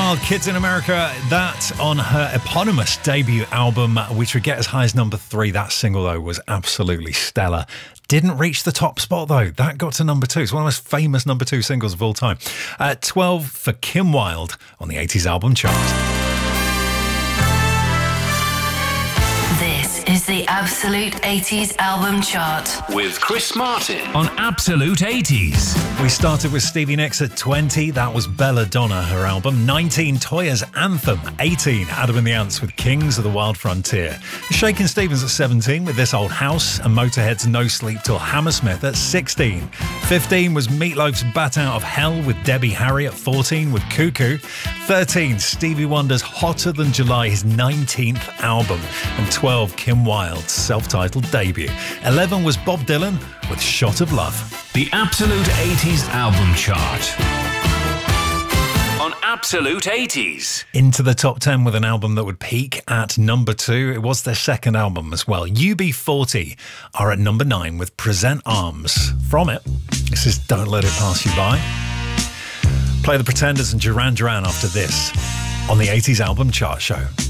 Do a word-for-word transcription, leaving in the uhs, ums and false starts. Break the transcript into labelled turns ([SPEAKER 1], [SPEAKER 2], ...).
[SPEAKER 1] Wild, Kids in America. That on her eponymous debut album, which would get as high as number three. That single, though, was absolutely stellar. Didn't reach the top spot, though. That got to number two. It's one of the most famous number two singles of all time. At twelve for Kim Wilde on the eighties album chart.
[SPEAKER 2] This is the Absolute eighties album chart
[SPEAKER 3] with Chris Martin
[SPEAKER 4] on Absolute eighties.
[SPEAKER 1] We started with Stevie Nicks at twenty. That was Belladonna, her album. nineteen, Toya's Anthem. eighteen, Adam and the Ants with Kings of the Wild Frontier. Shakin' Stevens at seventeen with This Old House, and Motorhead's No Sleep Till Hammersmith at sixteen. fifteen was Meatloaf's Bat Out of Hell with Debbie Harry at fourteen with Cuckoo. thirteen, Stevie Wonder's Hotter Than July, his nineteenth album. And twelve, Kim Wilde's self-titled debut. eleven was Bob Dylan with Shot of Love.
[SPEAKER 4] The Absolute eighties album chart on Absolute eighties.
[SPEAKER 1] Into the top ten with an album that would peak at number two. It was their second album as well. U B forty are at number nine with Present Arms. From it, this is Don't Let It Pass You By. Play the Pretenders and Duran Duran after this on the eighties album chart show.